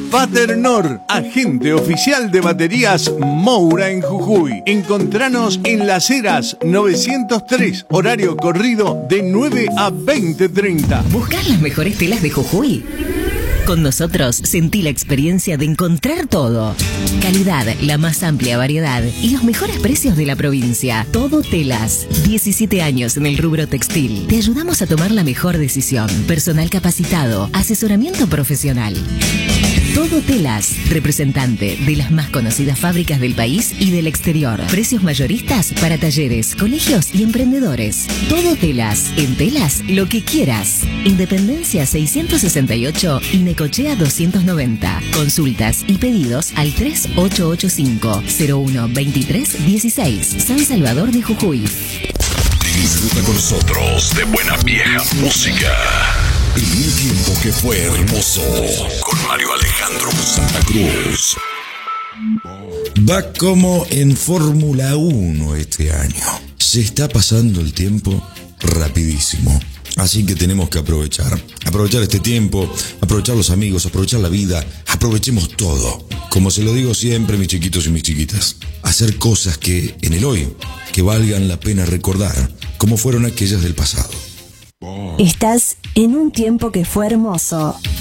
Paternor, agente oficial de baterías Moura en Jujuy. Encontranos en Las Heras 903, horario corrido de 9 a 20:30. ¿Buscar las mejores telas de Jujuy? Con nosotros sentí la experiencia de encontrar todo. Calidad, la más amplia variedad y los mejores precios de la provincia. Todo Telas. 17 años en el rubro textil. Te ayudamos a tomar la mejor decisión. Personal capacitado, asesoramiento profesional. Todo Telas, representante de las más conocidas fábricas del país y del exterior. Precios mayoristas para talleres, colegios y emprendedores. Todo Telas. En telas, lo que quieras. Independencia 668 y Necochea 290. Consultas y pedidos al 3885-012316. San Salvador de Jujuy. Disfruta con nosotros de buena vieja música. En un tiempo que fue hermoso, con Mario Alejandro Santa Cruz. Va como en Fórmula 1 este año. Se está pasando el tiempo rapidísimo. Así que tenemos que aprovechar este tiempo, aprovechar los amigos, aprovechar la vida, aprovechemos todo. Como se lo digo siempre, mis chiquitos y mis chiquitas, hacer cosas que en el hoy, que valgan la pena recordar, como fueron aquellas del pasado. Estás en un tiempo que fue hermoso.